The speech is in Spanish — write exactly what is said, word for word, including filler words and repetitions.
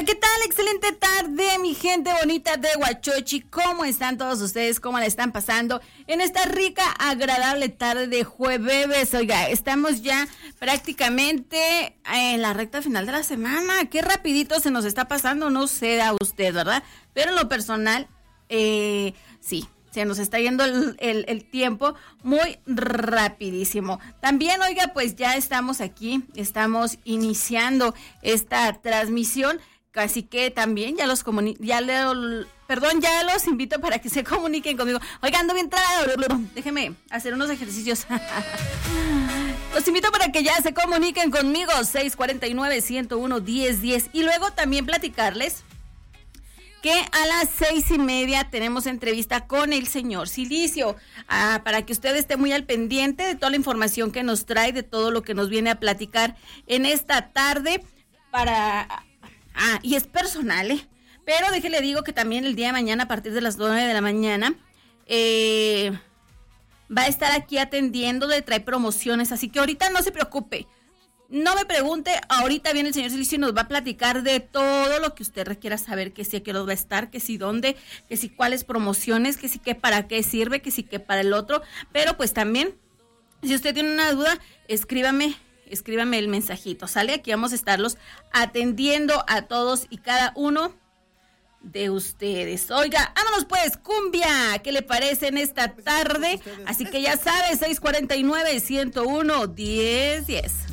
¿qué tal? Excelente tarde, mi gente bonita de Huachochi. ¿Cómo están todos ustedes? ¿Cómo la están pasando en esta rica, agradable tarde de jueves? Oiga, estamos ya prácticamente en la recta final de la semana. Qué rapidito se nos está pasando, no sé a usted, ¿verdad? Pero en lo personal, eh, sí. Se nos está yendo el, el, el tiempo muy rapidísimo. También, oiga, pues ya estamos aquí, estamos iniciando esta transmisión, así que también ya los comuni- ya le, perdón, ya los invito para que se comuniquen conmigo. Oiga, ando bien tragado, déjeme hacer unos ejercicios. Los invito para que ya se comuniquen conmigo, seis cuatro nueve, uno cero uno, diez diez, y luego también platicarles que a las seis y media tenemos entrevista con el señor Silicio, ah, para que usted esté muy al pendiente de toda la información que nos trae, de todo lo que nos viene a platicar en esta tarde, para, ah, y es personal, ¿eh? Pero déjele digo que también el día de mañana a partir de las nueve de la mañana, eh, va a estar aquí atendiéndole, trae promociones, así que ahorita no se preocupe. No me pregunte, ahorita viene el señor Silicio y nos va a platicar de todo lo que usted requiera saber, que si aquí los va a estar, que si dónde, que si cuáles promociones, que si qué para qué sirve, que si qué para el otro, pero pues también, si usted tiene una duda, escríbame, escríbame el mensajito, ¿sale? Aquí vamos a estarlos atendiendo a todos y cada uno de ustedes. Oiga, vámonos pues, cumbia, ¿qué le parece en esta tarde? Así que ya sabes, seis cuatro nueve, uno cero uno, diez diez.